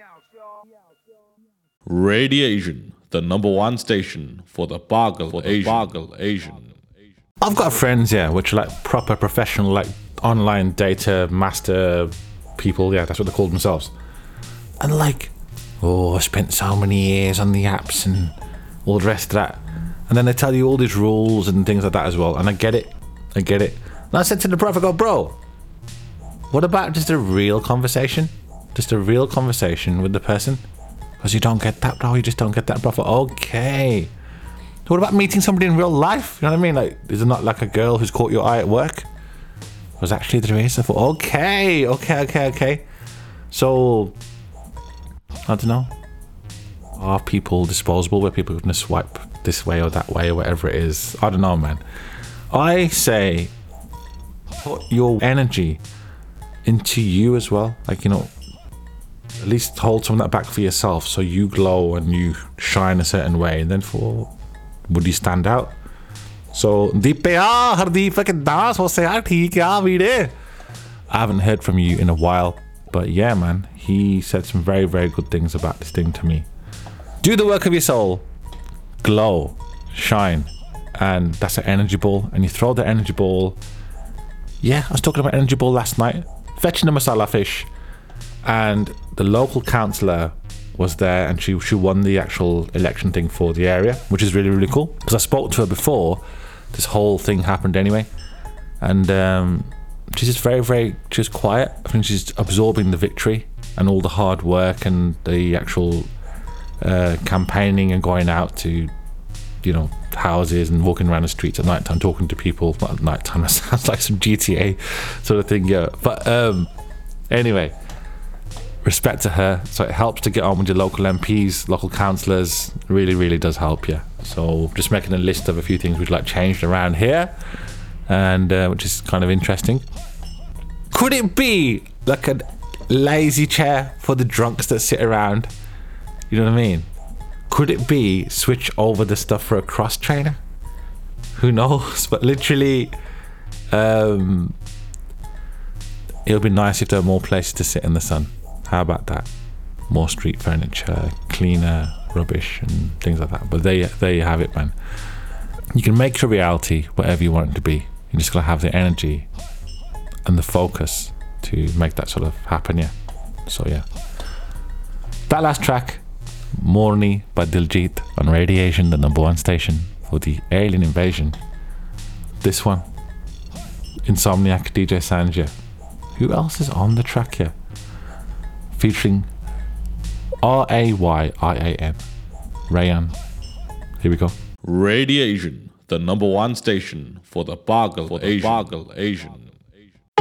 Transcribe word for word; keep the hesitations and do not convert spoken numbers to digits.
Radiation, the number one station for the Bargle Asian. Bargle Asian. I've got friends, yeah, which are like proper professional, like online data master people. Yeah, that's what they call themselves. And like, oh, I spent so many years on the apps and all the rest of that. And then they tell you all these rules and things like that as well. And I get it. I get it. And I said to the prophet, I go, bro, what about just a real conversation? Just a real conversation with the person? Because you don't get that, bro. You just don't get that, prophet. Okay. What about meeting somebody in real life? You know what I mean? Like, is it not like a girl who's caught your eye at work? Was actually there is. I thought, okay, okay, okay, okay. So, I don't know. Are people disposable where people can swipe this way or that way or whatever it is? I don't know, man. I say, put your energy into you as well. Like, you know, at least hold some of that back for yourself so you glow and you shine a certain way. And then for, would you stand out? So, I haven't heard from you in a while. But yeah, man, he said some very, very good things about this thing to me. Do the work of your soul. Glow. Shine. And that's an energy ball. And you throw the energy ball. Yeah, I was talking about energy ball last night. Fetching the masala fish. And the local councillor was there and she, she won the actual election thing for the area, which is really, really cool. Because I spoke to her before this whole thing happened anyway. And um, she's just very, very, she's quiet. I think she's absorbing the victory and all the hard work and the actual uh, campaigning and going out to, you know, houses and walking around the streets at night time, talking to people. Not at night time, that sounds like some G T A sort of thing, yeah. But um, anyway, respect to her. So it helps to get on with your local M Ps, local councillors. Really, really does help you. So just making a list of a few things we'd like changed around here, and uh, which is kind of interesting. Could it be like a lazy chair for the drunks that sit around? You know what I mean? Could it be switch over the stuff for a cross trainer? Who knows? But literally, um, it'll be nice if there were more places to sit in the sun. How about that? More street furniture, cleaner rubbish and things like that. But there, there you have it, man. You can make your reality whatever you want it to be. You just gotta have the energy and the focus to make that sort of happen, yeah. So yeah. That last track, Morni by Diljit on Radiation, the number one station for the alien invasion. This one, Insomniac D J Sanja. Who else is on the track here? Featuring R A Y I A N, Rayan. Here we go. Radiation, the number one station for the Bargle Asian. Bargle Asian.